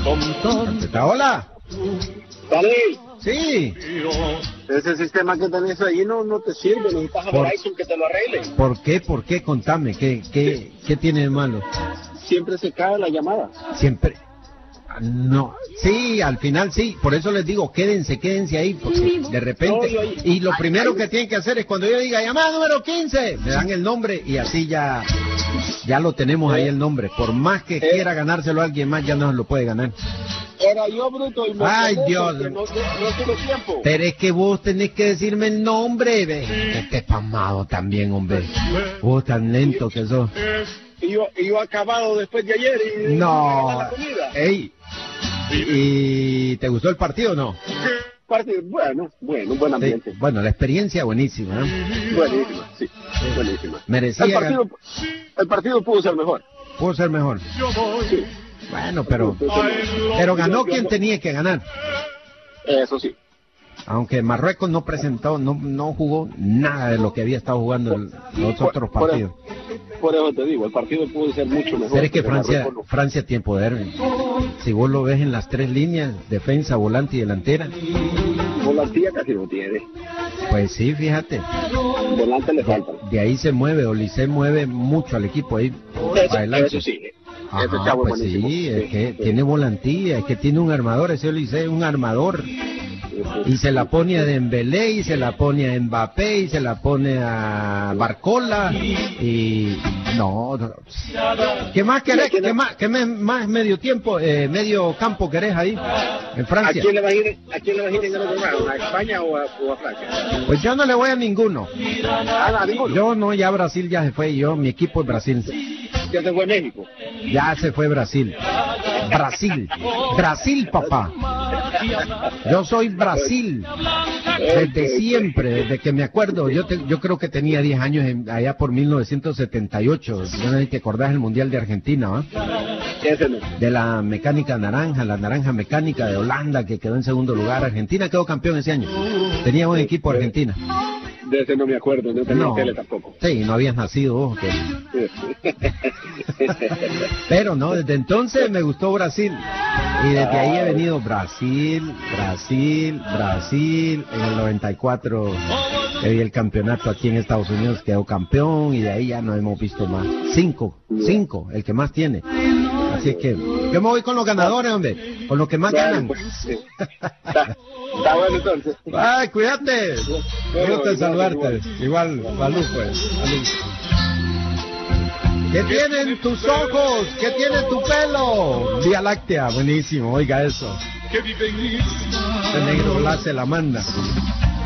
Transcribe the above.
Hola. Dale. Sí. Ese sistema que tenés ahí no te sirve, necesitas a Verizon que te lo arregle. ¿Por qué? ¿Por qué? Contame, ¿qué tiene de malo? Siempre se cae la llamada. Siempre. No, sí, al final sí, por eso les digo, quédense ahí, porque de repente, y lo primero que tienen que hacer es cuando yo diga llamada número 15, me dan el nombre y así ya lo tenemos ahí el nombre, por más que quiera ganárselo a alguien más, ya no lo puede ganar. Era yo, bruto, y ay, Dios, no tuve tiempo. Pero es que vos tenés que decirme el nombre, este pasmado también, hombre, vos tan lento que sos. Y yo acabado después de ayer y no, ey. ¿Y te gustó el partido o no? Partido, bueno, buen ambiente. Sí, bueno, la experiencia buenísima, ¿no? Buenísima, sí, buenísima. Merecía el partido pudo ser mejor. Pudo ser mejor. Sí. Bueno, pero ganó quien tenía que ganar. Eso sí. Aunque Marruecos no presentó, no jugó nada de lo que había estado jugando en los otros partidos. Por eso te digo, el partido pudo ser mucho mejor. Pero es que Francia tiene poder. Si vos lo ves en las tres líneas, defensa, volante y delantera. Volantía casi no tiene. Pues sí, fíjate. Volante le falta. De ahí se mueve, Olise mueve mucho al equipo ahí. Eso sí. Ajá, pues sí, es que tiene volantía, es que tiene un armador, ese Olise es un armador. Y se la pone a Dembélé, y se la pone a Mbappé, y se la pone a Barcola, y no. ¿Qué más querés? ¿Qué más medio tiempo, medio campo querés ahí en Francia? ¿A quién le vas a ir en el otro round? ¿A España o a Francia? Pues yo no le voy a ninguno. ¿A ninguno? Yo no, ya Brasil ya se fue, mi equipo es Brasil. ¿Ya se fue México? Ya se fue Brasil, papá. Yo soy Brasil, desde siempre, desde que me acuerdo. Yo creo que tenía 10 años allá por 1978. No sé si te acordás del Mundial de Argentina, ¿va? De la mecánica naranja, la naranja mecánica de Holanda, que quedó en segundo lugar. Argentina quedó campeón ese año. Tenía un equipo Argentina. De ese no me acuerdo, no tenía tele tampoco. Sí, no habías nacido vos. Pero no, desde entonces me gustó Brasil. Y desde ahí he venido Brasil. En el 94 vi el campeonato aquí en Estados Unidos, quedó campeón, y de ahí ya no hemos visto más. Cinco, el que más tiene. Así que yo me voy con los ganadores, hombre, con los que más ganan. Está bueno entonces. Ay, cuídate. Cuídate, saludarte. Igual, salud pues. Salud. ¿Qué tienen tus ojos? ¿Qué tiene tu pelo? Vía Láctea, buenísimo, oiga eso. Este negro la se la manda.